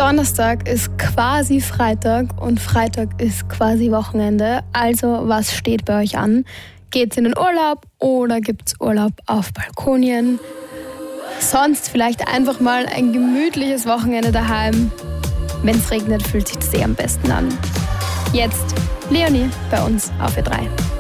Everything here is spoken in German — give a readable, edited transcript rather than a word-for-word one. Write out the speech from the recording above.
Donnerstag ist quasi Freitag und Freitag ist quasi Wochenende. Also was steht bei euch an? Geht's in den Urlaub oder gibt's Urlaub auf Balkonien? Sonst vielleicht einfach mal ein gemütliches Wochenende daheim. Wenn's regnet, fühlt sich das am besten an. Jetzt Leonie bei uns auf Ö3.